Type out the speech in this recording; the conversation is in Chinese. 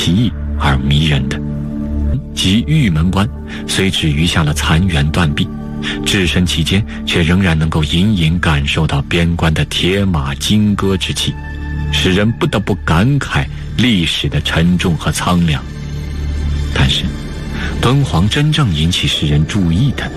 奇异而迷人的。即玉门关虽只余下了残垣断壁，置身其间却仍然能够隐隐感受到边关的铁马金戈之气，使人不得不感慨历史的沉重和苍凉。但是敦煌真正引起世人注意的